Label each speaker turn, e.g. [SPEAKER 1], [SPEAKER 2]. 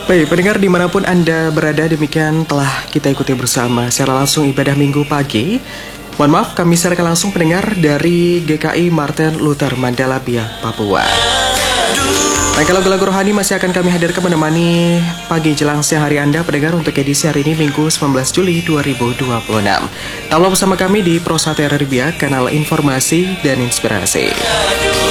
[SPEAKER 1] Baik, pendengar dimanapun Anda berada, demikian telah kita ikuti bersama secara langsung ibadah minggu pagi. Mohon maaf, kami siarkan langsung pendengar dari GKI Martin Luther Mandala Biak, Papua. Baik, lagu-lagu rohani masih akan kami hadirkan menemani pagi jelang siang hari Anda, pendengar, untuk edisi hari ini Minggu 19 Juli 2026. Tetaplah bersama kami di Pro 1 RRI Biak, kanal informasi dan inspirasi.